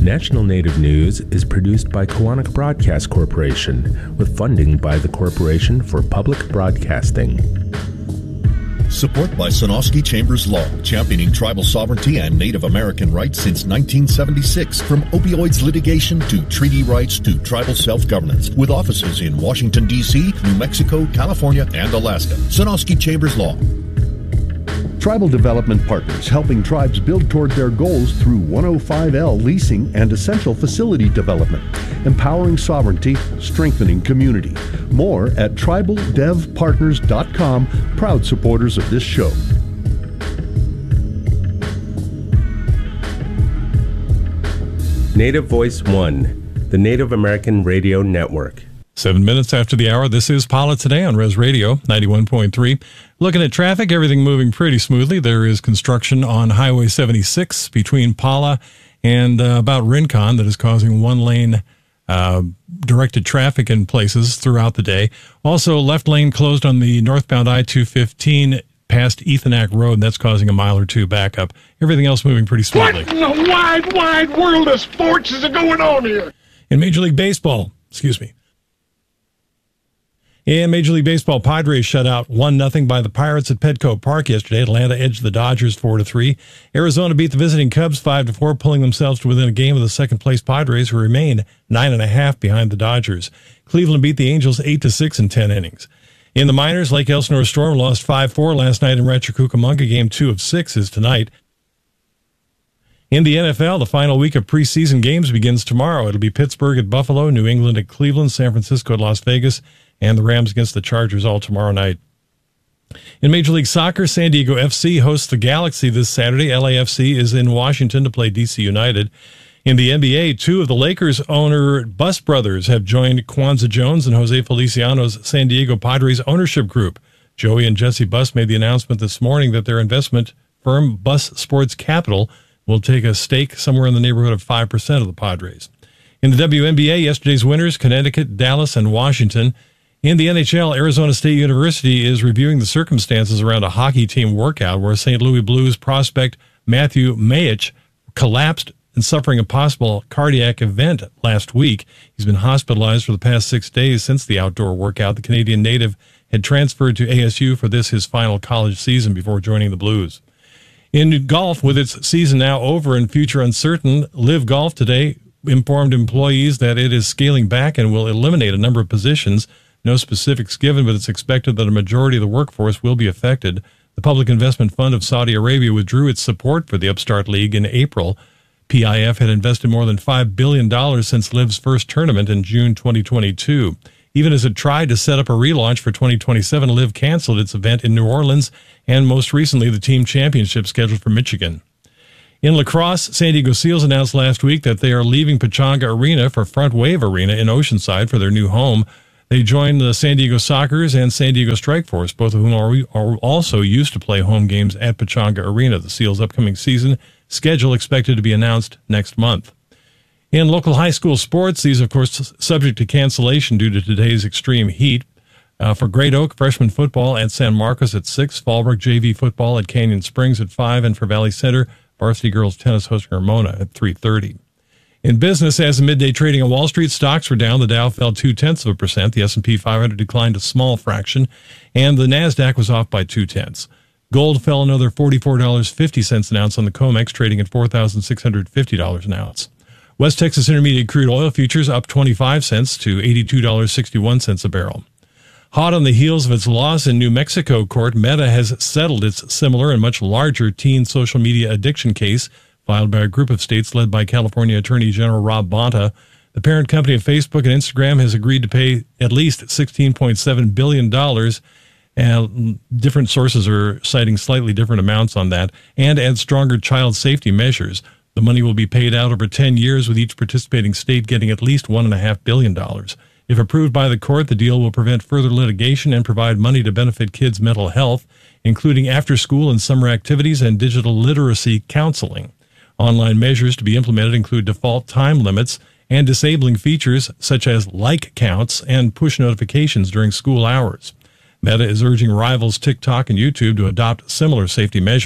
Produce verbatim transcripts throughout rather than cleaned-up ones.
National Native News is produced by Koahnic Broadcast Corporation with funding by the Corporation for Public Broadcasting. Support by Sonosky Chambers Law, championing tribal sovereignty and Native American rights since nineteen seventy-six. From opioids litigation to treaty rights to tribal self-governance. With offices in Washington, D C, New Mexico, California, and Alaska. Sonosky Chambers Law. Tribal Development Partners, helping tribes build toward their goals through one oh five L leasing and essential facility development. Empowering sovereignty, strengthening community. More at tribal dev partners dot com, proud supporters of this show. Native Voice One, the Native American Radio Network. Seven minutes after the hour, this is Paula Today on Res Radio ninety-one point three. Looking at traffic, everything moving pretty smoothly. There is construction on Highway seventy-six between Paula and uh, about Rincon that is causing one-lane uh, directed traffic in places throughout the day. Also, left lane closed on the northbound I two fifteen past Ethonac Road, and that's causing a mile or two backup. Everything else moving pretty smoothly. What in the wide, wide world of sports is going on here? In Major League Baseball, excuse me. In Major League Baseball, Padres shut out one nothing by the Pirates at Petco Park yesterday. Atlanta edged the Dodgers four to three. Arizona beat the visiting Cubs five to four, pulling themselves to within a game of the second-place Padres, who remain nine and a half behind the Dodgers. Cleveland beat the Angels eight to six in ten innings. In the minors, Lake Elsinore Storm lost five four last night in Rancho Cucamonga. Game two of six is tonight. In the N F L, the final week of preseason games begins tomorrow. It'll be Pittsburgh at Buffalo, New England at Cleveland, San Francisco at Las Vegas, and the Rams against the Chargers all tomorrow night. In Major League Soccer, San Diego F C hosts the Galaxy this Saturday. L A F C is in Washington to play D C United. In the N B A, two of the Lakers owner Buss brothers have joined Kwanzaa Jones and Jose Feliciano's San Diego Padres ownership group. Joey and Jesse Buss made the announcement this morning that their investment firm, Buss Sports Capital, will take a stake somewhere in the neighborhood of five percent of the Padres. In the W N B A, yesterday's winners, Connecticut, Dallas, and Washington. In the N H L, Arizona State University is reviewing the circumstances around a hockey team workout where Saint Louis Blues prospect Matthew Mayich collapsed and suffering a possible cardiac event last week. He's been hospitalized for the past six days since the outdoor workout. The Canadian native had transferred to A S U for this, his final college season, before joining the Blues. In golf, with its season now over and future uncertain, Live Golf today informed employees that it is scaling back and will eliminate a number of positions. No specifics given, but it's expected that a majority of the workforce will be affected. The Public Investment Fund of Saudi Arabia withdrew its support for the Upstart League in April. P I F had invested more than five billion dollars since Live's first tournament in June twenty twenty-two. Even as it tried to set up a relaunch for twenty twenty-seven, Live canceled its event in New Orleans and most recently the team championship scheduled for Michigan. In lacrosse, San Diego Seals announced last week that they are leaving Pechanga Arena for Front Wave Arena in Oceanside for their new home. They joined the San Diego Sockers and San Diego Strikeforce, both of whom are, are also used to play home games at Pechanga Arena. The Seals' upcoming season schedule expected to be announced next month. In local high school sports, these, of course, subject to cancellation due to today's extreme heat. Uh, for Great Oak, freshman football at San Marcos at six, Fallbrook J V football at Canyon Springs at five, and for Valley Center, varsity girls tennis hosting Ramona at three thirty. In business, as the midday trading on Wall Street, stocks were down. The Dow fell two-tenths of a percent. The S and P five hundred declined a small fraction, and the NASDAQ was off by two-tenths. Gold fell another forty-four dollars and fifty cents an ounce on the COMEX, trading at four thousand six hundred fifty dollars an ounce. West Texas Intermediate crude oil futures up twenty-five cents to eighty-two dollars and sixty-one cents a barrel. Hot on the heels of its loss in New Mexico court, Meta has settled its similar and much larger teen social media addiction case filed by a group of states led by California Attorney General Rob Bonta. The parent company of Facebook and Instagram has agreed to pay at least sixteen point seven billion dollars, and different sources are citing slightly different amounts on that, and add stronger child safety measures. The money will be paid out over ten years, with each participating state getting at least one point five billion dollars. If approved by the court, the deal will prevent further litigation and provide money to benefit kids' mental health, including after-school and summer activities and digital literacy counseling. Online measures to be implemented include default time limits and disabling features such as like counts and push notifications during school hours. Meta is urging rivals TikTok and YouTube to adopt similar safety measures.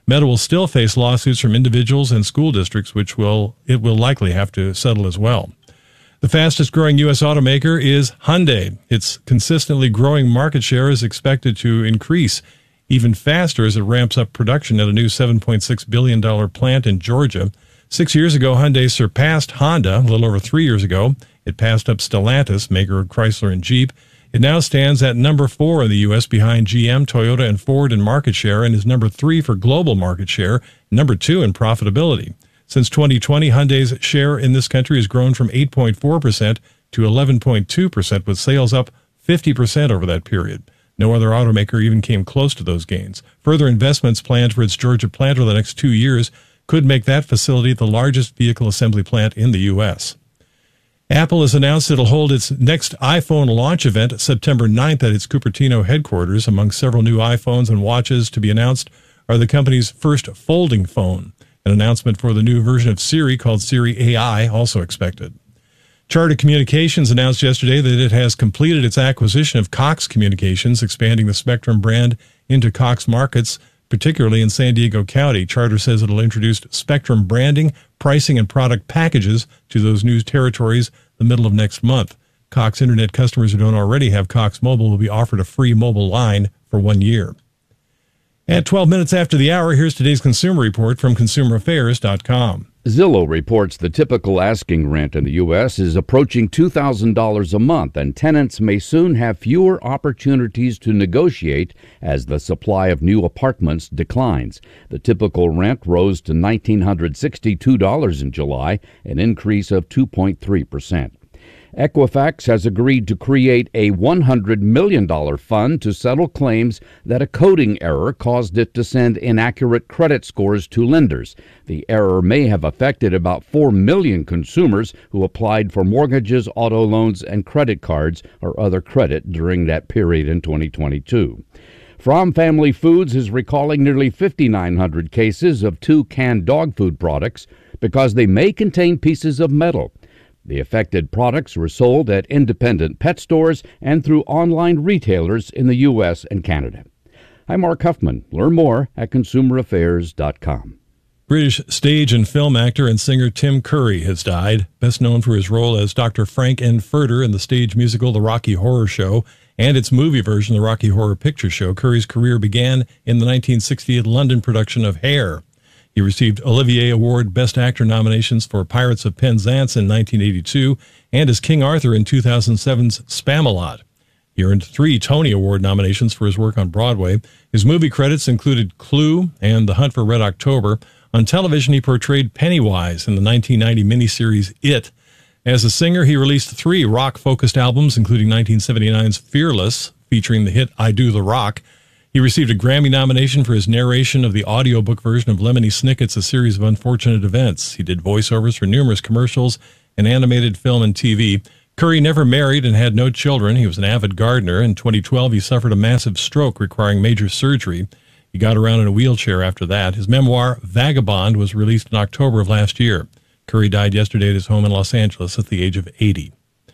Meta will still face lawsuits from individuals and school districts, which will it will likely have to settle as well. The fastest growing U S automaker is Hyundai. Its consistently growing market share is expected to increase even faster as it ramps up production at a new seven point six billion dollars plant in Georgia. Six years ago, Hyundai surpassed Honda. A little over three years ago, it passed up Stellantis, maker of Chrysler and Jeep. It now stands at number four in the U S behind G M, Toyota, and Ford in market share, and is number three for global market share, number two in profitability. Since twenty twenty, Hyundai's share in this country has grown from eight point four percent to eleven point two percent, with sales up fifty percent over that period. No other automaker even came close to those gains. Further investments planned for its Georgia plant over the next two years could make that facility the largest vehicle assembly plant in the U S. Apple has announced it'll hold its next iPhone launch event September ninth at its Cupertino headquarters. Among several new iPhones and watches to be announced are the company's first folding phone. An announcement for the new version of Siri called Siri A I also expected. Charter Communications announced yesterday that it has completed its acquisition of Cox Communications, expanding the Spectrum brand into Cox markets, particularly in San Diego County. Charter says it'll introduce Spectrum branding, pricing, and product packages to those new territories the middle of next month. Cox Internet customers who don't already have Cox Mobile will be offered a free mobile line for one year. At twelve minutes after the hour, here's today's consumer report from consumer affairs dot com. Zillow reports the typical asking rent in the U S is approaching two thousand dollars a month, and tenants may soon have fewer opportunities to negotiate as the supply of new apartments declines. The typical rent rose to one thousand nine hundred sixty-two dollars in July, an increase of two point three percent. Equifax has agreed to create a one hundred million dollars fund to settle claims that a coding error caused it to send inaccurate credit scores to lenders. The error may have affected about four million consumers who applied for mortgages, auto loans, and credit cards or other credit during that period in twenty twenty-two. Fromm Family Foods is recalling nearly five thousand nine hundred cases of two canned dog food products because they may contain pieces of metal. The affected products were sold at independent pet stores and through online retailers in the U S and Canada. I'm Mark Huffman. Learn more at consumer affairs dot com. British stage and film actor and singer Tim Curry has died, best known for his role as Doctor Frank Furter in the stage musical The Rocky Horror Show and its movie version, The Rocky Horror Picture Show. Curry's career began in the nineteen sixty-eight London production of Hair. He received Olivier Award Best Actor nominations for Pirates of Penzance in nineteen eighty-two and as King Arthur in two thousand seven's Spamalot. He earned three Tony Award nominations for his work on Broadway. His movie credits included Clue and The Hunt for Red October. On television, he portrayed Pennywise in the nineteen ninety miniseries It. As a singer, he released three rock-focused albums, including nineteen seventy-nine's Fearless, featuring the hit I Do the Rock. He received a Grammy nomination for his narration of the audiobook version of Lemony Snicket's A Series of Unfortunate Events. He did voiceovers for numerous commercials and animated film and T V. Curry never married and had no children. He was an avid gardener. In twenty twelve, he suffered a massive stroke requiring major surgery. He got around in a wheelchair after that. His memoir, Vagabond, was released in October of last year. Curry died yesterday at his home in Los Angeles at the age of eighty.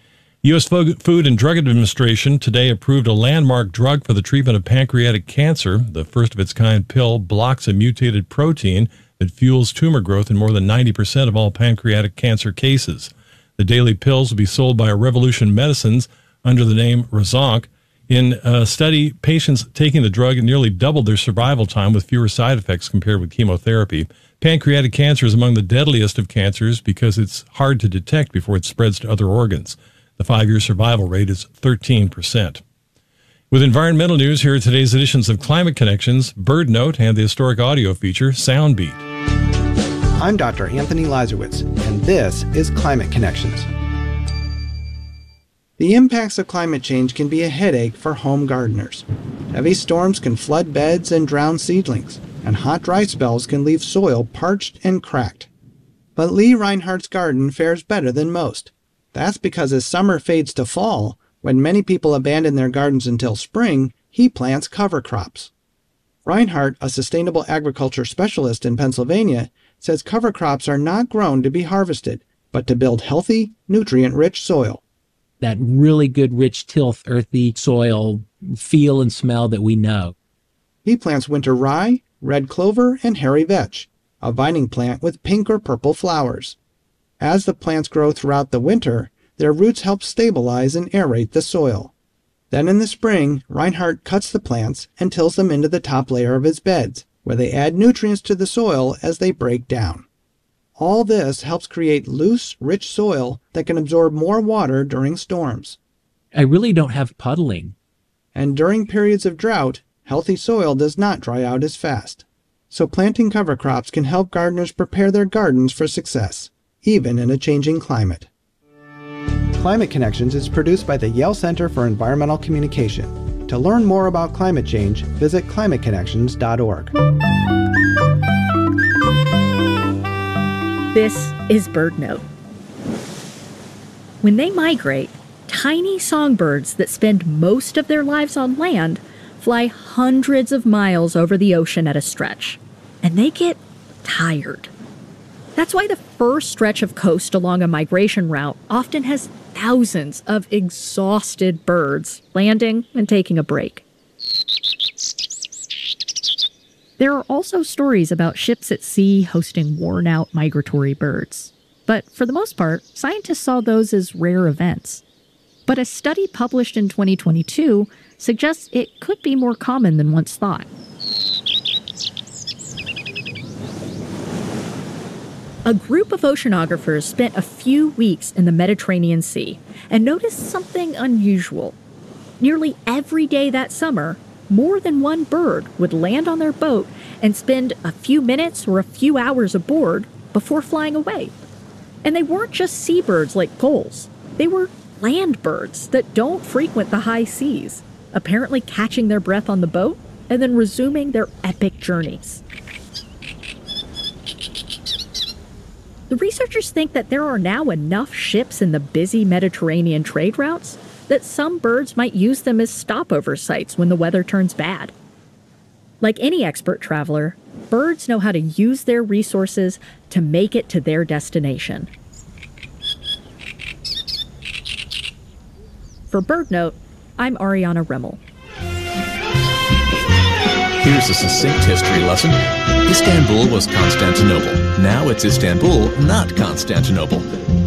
U S Food and Drug Administration today approved a landmark drug for the treatment of pancreatic cancer. The first-of-its-kind pill blocks a mutated protein that fuels tumor growth in more than ninety percent of all pancreatic cancer cases. The daily pills will be sold by Revolution Medicines under the name Razonk. In a study, patients taking the drug nearly doubled their survival time with fewer side effects compared with chemotherapy. Pancreatic cancer is among the deadliest of cancers because it's hard to detect before it spreads to other organs. The five-year survival rate is thirteen percent. With environmental news, here are today's editions of Climate Connections, Bird Note, and the historic audio feature, Soundbeat. I'm Doctor Anthony Lazarowitz, and this is Climate Connections. The impacts of climate change can be a headache for home gardeners. Heavy storms can flood beds and drown seedlings, and hot, dry spells can leave soil parched and cracked. But Lee Reinhardt's garden fares better than most. That's because as summer fades to fall, when many people abandon their gardens until spring, he plants cover crops. Reinhardt, a sustainable agriculture specialist in Pennsylvania, says cover crops are not grown to be harvested, but to build healthy, nutrient-rich soil. That really good, rich, tilth, earthy soil feel and smell that we know. He plants winter rye, red clover, and hairy vetch, a vining plant with pink or purple flowers. As the plants grow throughout the winter, their roots help stabilize and aerate the soil. Then in the spring, Reinhardt cuts the plants and tills them into the top layer of his beds, where they add nutrients to the soil as they break down. All this helps create loose, rich soil that can absorb more water during storms. I really don't have puddling. And during periods of drought, healthy soil does not dry out as fast. So planting cover crops can help gardeners prepare their gardens for success, even in a changing climate. Climate Connections is produced by the Yale Center for Environmental Communication. To learn more about climate change, visit climate connections dot org. This is BirdNote. When they migrate, tiny songbirds that spend most of their lives on land fly hundreds of miles over the ocean at a stretch, and they get tired. That's why the first stretch of coast along a migration route often has thousands of exhausted birds landing and taking a break. There are also stories about ships at sea hosting worn-out migratory birds. But for the most part, scientists saw those as rare events. But a study published in twenty twenty-two suggests it could be more common than once thought. A group of oceanographers spent a few weeks in the Mediterranean Sea and noticed something unusual. Nearly every day that summer, more than one bird would land on their boat and spend a few minutes or a few hours aboard before flying away. And they weren't just seabirds like gulls. They were land birds that don't frequent the high seas, apparently catching their breath on the boat and then resuming their epic journeys. The researchers think that there are now enough ships in the busy Mediterranean trade routes that some birds might use them as stopover sites when the weather turns bad. Like any expert traveler, birds know how to use their resources to make it to their destination. For BirdNote, I'm Ariana Remmel. Here's a succinct history lesson. Istanbul was Constantinople. Now it's Istanbul, not Constantinople.